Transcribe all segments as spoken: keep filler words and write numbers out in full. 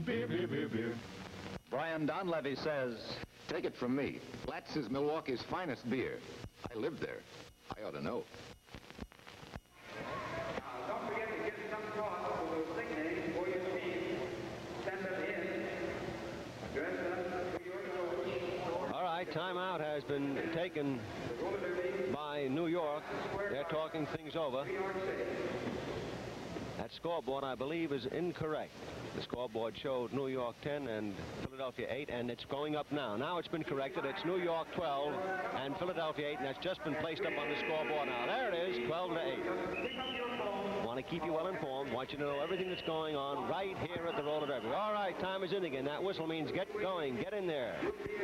beer, beer, beer, beer. Brian Donlevy says, take it from me. Blatz is Milwaukee's finest beer. I lived there. I ought to know. Uh, don't forget to give some thought to those nicknames for your team. Send them in. Address them to your coach. All right, timeout has been taken by New York. They're talking things over. That scoreboard, I believe, is incorrect. The scoreboard showed New York ten and Philadelphia eight, and it's going up now. Now it's been corrected. It's New York twelve and Philadelphia eight, and that's just been placed up on the scoreboard now. There it is, twelve to eight. Want to keep you well informed. Want you to know everything that's going on right here at the roller derby. All right, time is in again. That whistle means get going. Get in there.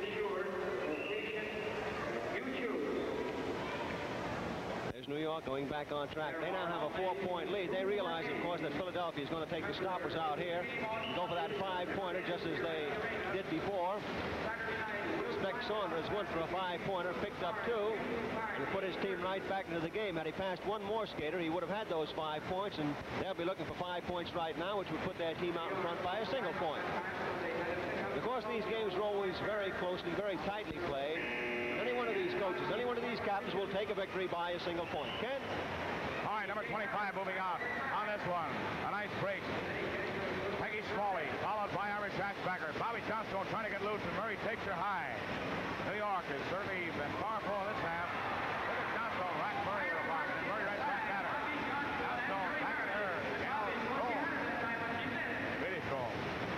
There's New York going back on track. They now have a four-point lead. They realize, of course, that Philadelphia is going to take the stoppers out here and go for that five-pointer just as they did before. Speck Saunders went for a five-pointer, picked up two, and put his team right back into the game. Had he passed one more skater, he would have had those five points, and they'll be looking for five points right now, which would put their team out in front by a single point. Of course, these games are always very closely, very tightly played. Any one of these coaches, any one of these captains will take a victory by a single point. Ken? All right, number twenty-five moving out on this one. A nice break. Peggy Smalley, followed by Irish Ashbacker. Bobby Johnstone trying to get loose, and Murray takes her high. New York has certainly been powerful in this half. Look at Johnstone, rack Murray with a block, and Murray right back at her. Johnstone back at her. Gal strong. Really strong.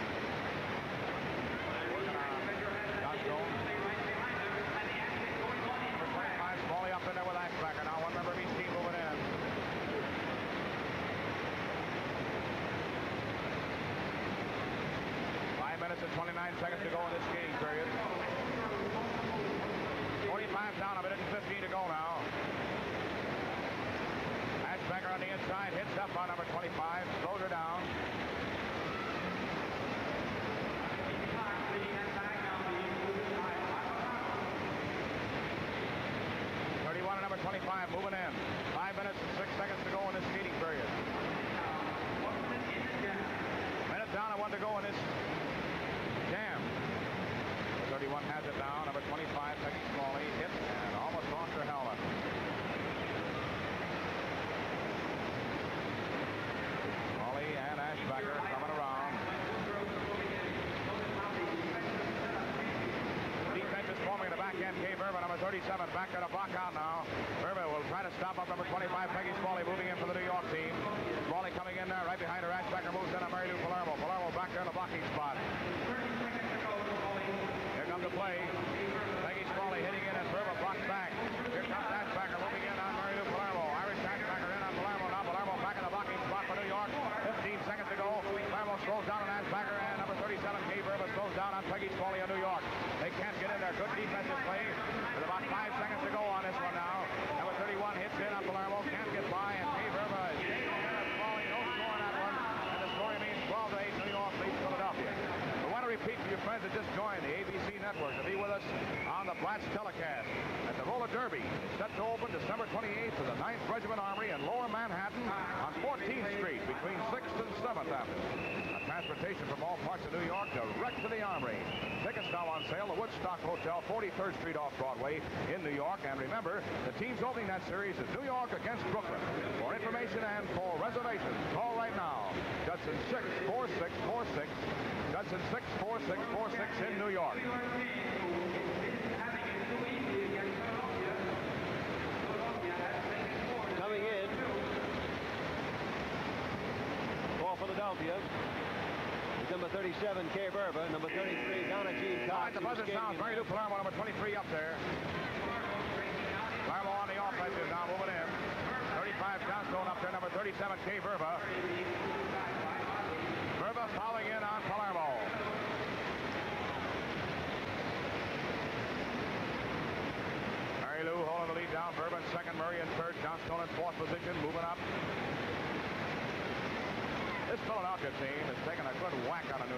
Working on Johnstone. Number twenty-five, Smalley up in there with Ashbacker. Now one member of each team moving in. Five minutes and twenty-nine seconds to go in this game period. twenty-five down, a minute and fifteen to go now. Ashbacker on the inside, hits up on number twenty-five, slows her down. thirty-one and number twenty-five moving in. Five minutes and six seconds to go in this skating period. Minute down and one to go in this jam. thirty-one has it down. Number twenty-five, Peggy Smalley, hit and almost lost her helmet. Smalley and Ashbacker coming around. Defense is forming in the back end. Kay Verba, number thirty-seven, back to the block out now. Verba will try to stop up number twenty-five, Peggy Smalley, moving in for the New York team. Smalley coming in there, right behind her. Ashbacker moves in on Mary Lou Palermo. Palermo back there in the blocking spot. Here comes the play. Peggy Smalley hitting in as Verba blocks back. Here comes Ashbacker moving in on Mary Lou Palermo. Irish Ashbacker in on Palermo. Now Palermo back in the blocking spot for New York. fifteen seconds to go. Palermo slows down on Ashbacker, and number thirty-seven, Kay Verba, slows down on Peggy Smalley of New York. They can't get in there. Good defensive play. With about five seconds to go on this one now. Number thirty-one hits in on Palermo. Can't get by, and Kay Verba is taking in at Smalley. No score on that one. And the score means twelve to eight. New York leads Philadelphia. We want to repeat to your friends that just joined the A B C network to be with us on the Blatz telecast. At the Roller Derby is set to open December twenty-eighth to the ninth Regiment Armory in Lower Manhattan on fourteenth Street between sixth and seventh Avenue. Transportation from all parts of New York direct to the Armory. Tickets now on sale. The Woodstock Hotel, forty-third Street off Broadway in New York. And remember, the teams opening that series is New York against Brooklyn. For information and for reservations, call right now. Judson six four six four six. Judson six four six four six in New York. Coming in for Philadelphia is number thirty-seven, Kay Verba, number thirty-three, Donna Jean Cox. All right, the buzzer sounds. Mary Lou Palermo, number twenty-three up there. Palermo on the offensive now, moving in. thirty-five, Johnstone up there, number thirty-seven, Kay Verba. Verba fouling in on Palermo. Mary Lou holding the lead down. Verba in second, Murray in third, Johnstone in fourth position, moving up. This Philadelphia team has taken a good whack on a